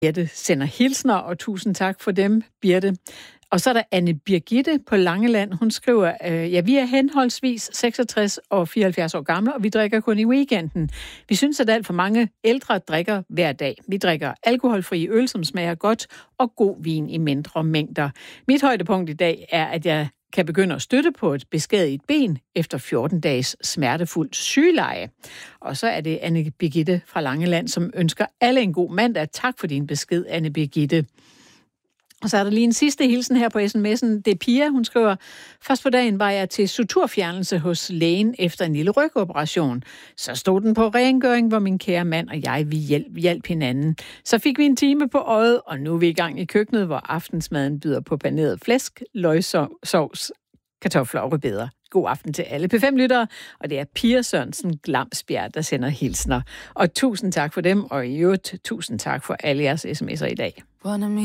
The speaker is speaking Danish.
Birte sender hilsner, og tusind tak for dem, Birte. Og så er der Anne Birgitte på Langeland. Hun skriver, vi er henholdsvis 66 og 74 år gamle, og vi drikker kun i weekenden. Vi synes, at alt for mange ældre drikker hver dag. Vi drikker alkoholfri øl, som smager godt, og god vin i mindre mængder. Mit højdepunkt i dag er, at jeg kan begynde at støtte på et beskadiget ben efter 14 dages smertefuldt sygeleje. Og så er det Anne Birgitte fra Langeland, som ønsker alle en god mandag. Tak for din besked, Anne Birgitte. Og så er der lige en sidste hilsen her på sms'en. Det er Pia, hun skriver, først på dagen var jeg til suturfjernelse hos lægen efter en lille rygoperation. Så stod den på rengøring, hvor min kære mand og jeg vi hjalp hinanden. Så fik vi en time på øjet, og nu er vi i gang i køkkenet, hvor aftensmaden byder på paneret flæsk, løgsovs, kartofler og rødbeder. God aften til alle P5-lyttere, og det er Pia Sørensen Glamsbjerg, der sender hilsner. Og tusind tak for dem, og i øvrigt tusind tak for alle jeres sms'er i dag.